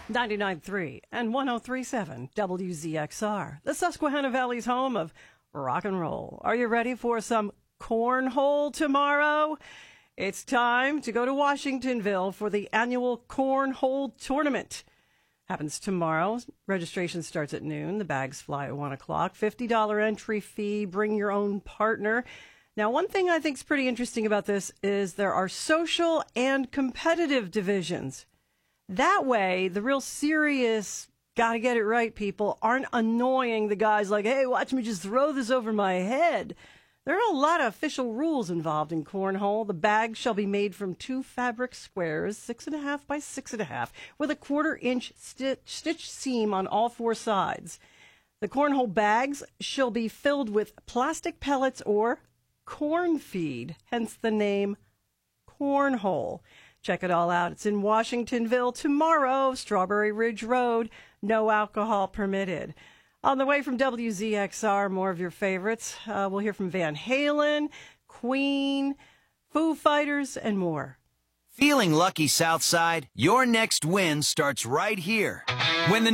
99.3 and 103.7 WZXR, the Susquehanna Valley's home of rock and roll. Are you ready for some cornhole tomorrow? It's time to go to Washingtonville for the annual Cornhole Tournament. Happens tomorrow. Registration starts at noon. The bags fly at 1 o'clock. $50 entry fee. Bring your own partner. Now, one thing I think is pretty interesting about this is there are social and competitive divisions. That way, the real serious, gotta get it right people aren't annoying the guys like, hey, watch me just throw this over my head. There are a lot of official rules involved in cornhole. The bag shall be made from 2 fabric squares, 6.5 by 6.5, with a 1/4-inch stitch seam on all 4 sides. The cornhole bags shall be filled with plastic pellets or corn feed, hence the name cornhole. Check it all out. It's in Washingtonville tomorrow, Strawberry Ridge Road. No alcohol permitted. On the way from WZXR, more of your favorites. We'll hear from Van Halen, Queen, Foo Fighters, and more. Feeling lucky, Southside? Your next win starts right here. When the